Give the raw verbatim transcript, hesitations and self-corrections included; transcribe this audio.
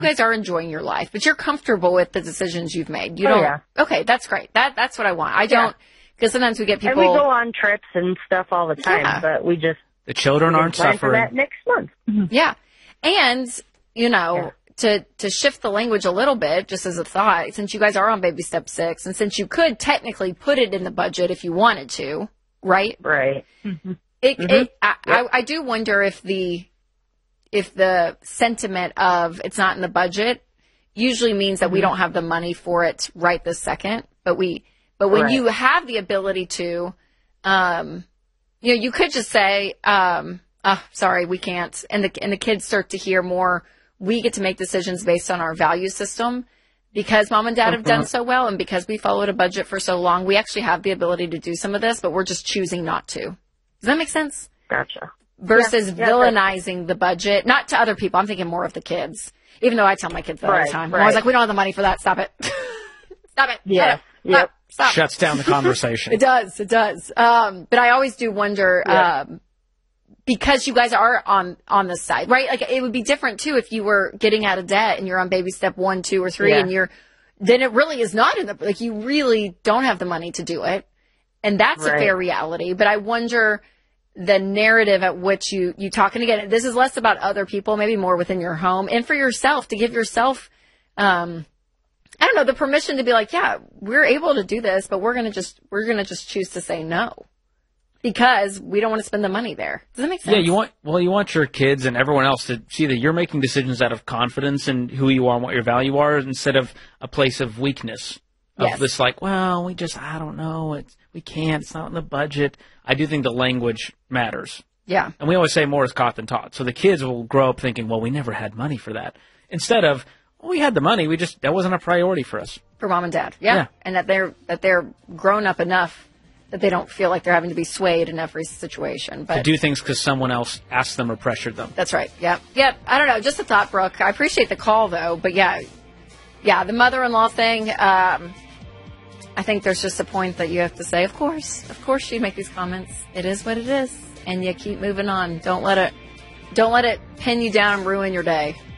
you guys are enjoying your life, but you're comfortable with the decisions you've made. You Oh, don't. yeah. Okay, that's great. That that's what I want. I don't because sometimes we get people. And we go on trips and stuff all the time, Yeah. but we just The children we aren't plan for suffering. that next month. Yeah. And, you know, Yeah. to, to shift the language a little bit, just as a thought, since you guys are on baby step six, and since you could technically put it in the budget if you wanted to, right? Right. It, Mhm. it, I, Yep. I, I do wonder if the, if the sentiment of it's not in the budget usually means that we don't have the money for it right this second, but we, but when Right. you have the ability to, um, you know, you could just say, um, oh, sorry, we can't. And the, and the kids start to hear more. We get to make decisions based on our value system because mom and dad have done so well. And because we followed a budget for so long, we actually have the ability to do some of this, but we're just choosing not to. Does that make sense? Gotcha. Versus Yeah, yeah, villainizing the budget, not to other people. I'm thinking more of the kids, even though I tell my kids that all Right, the time. I'm right. always like, we don't have the money for that. Stop it. Stop it. Yes, Stop. yep. Stop. Shuts down the conversation. It does. It does. Um, but I always do wonder, Yeah. um, because you guys are on, on this side, right? Like it would be different too if you were getting out of debt and you're on baby step one, two, or three, Yeah. and you're, then it really is not in the, like you really don't have the money to do it. And that's a Right. fair reality. But I wonder the narrative at which you, you talk. And again, this is less about other people, maybe more within your home and for yourself to give yourself, um, I don't know, the permission to be like, yeah, we're able to do this, but we're going to just, we're going to just choose to say no because we don't want to spend the money there. Does that make sense? Yeah, you want well, you want your kids and everyone else to see that you're making decisions out of confidence in who you are and what your value are, instead of a place of weakness. Of Yes. this, like, well, we just, I don't know, it's we can't, it's not in the budget. I do think the language matters, Yeah. and we always say more is caught than taught. So the kids will grow up thinking, well, we never had money for that, instead of, well, we had the money, we just that wasn't a priority for us. For mom and dad. Yeah. Yeah. And that they're, that they're grown up enough that they don't feel like they're having to be swayed in every situation. To But do things because someone else asked them or pressured them. that's right. Yep. Yep. I don't know. Just a thought, Brooke. I appreciate the call though. But yeah, yeah, the mother-in-law thing, um, I think there's just a point that you have to say, of course, of course you make these comments. It is what it is. And you keep moving on. Don't let it, don't let it pin you down and ruin your day.